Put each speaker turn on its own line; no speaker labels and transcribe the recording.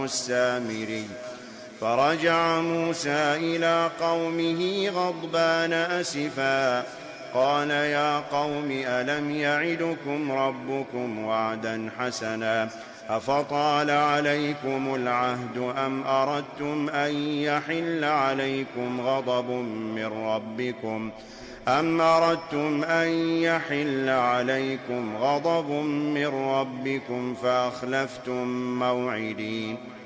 السامري. فرجع موسى إلى قومه غضبان أسفا قال يا قوم ألم يعدكم ربكم وعدا حسنا أفطال عليكم العهد أم أردتم أن يحل عليكم غضب من ربكم فأخلفتم موعدي